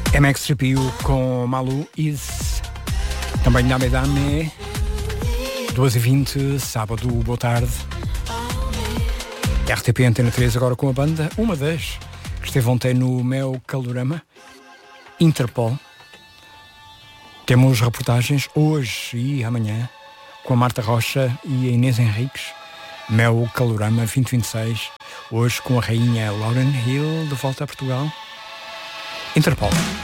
MX3PU com Malu Is. Também Dame Dame. 2h20, sábado, boa tarde. RTP Antena 3 agora com a banda, uma das que esteve ontem no Mel Calorama, Interpol. Temos reportagens hoje e amanhã com a Marta Rocha e a Inês Henriques. Mel Calorama 2026, hoje com a rainha Lauryn Hill de volta a Portugal. Interpol.